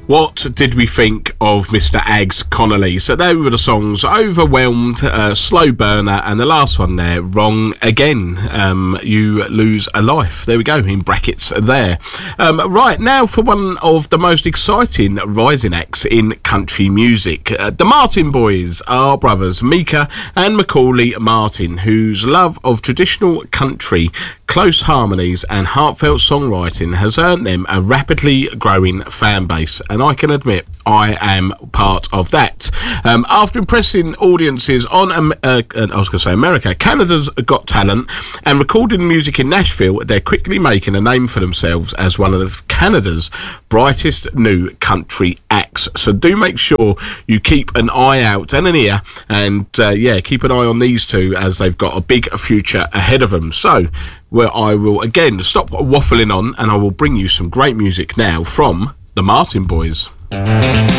What did we think of Mr. Ags Connolly? So there were the songs Overwhelmed, Slow Burner, and the last one there, Wrong Again. You Lose a Life. There we go, in brackets there. Right, now for one of the most exciting rising acts in country music. The Martin Boys are brothers Mika and Macaulay Martin, whose love of traditional country, close harmonies and heartfelt songwriting has earned them a rapidly growing fan base, and I can admit I am part of that. After impressing audiences on America, Canada's Got Talent, and recording music in Nashville, they're quickly making a name for themselves as one of Canada's brightest new country acts. So do make sure you keep an eye out and an ear, and keep an eye on these two, as they've got a big future ahead of them. So where I will again stop waffling on, and I will bring you some great music now from the Martin Boys.